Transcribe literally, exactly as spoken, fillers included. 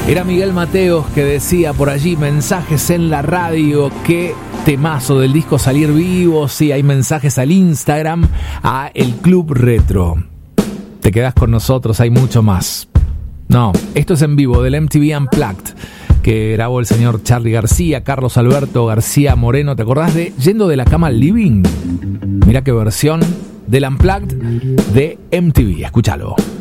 Era Miguel Mateos que decía por allí, mensajes en la radio, qué temazo del disco Salir Vivo. Sí, hay mensajes al Instagram, a El Club Retro. Te quedás con nosotros, hay mucho más. No, esto es en vivo del M T V Unplugged, que grabó el señor Charly García, Carlos Alberto García Moreno. ¿Te acordás de Yendo de la Cama al Living? Mirá qué versión del Unplugged de M T V, escúchalo.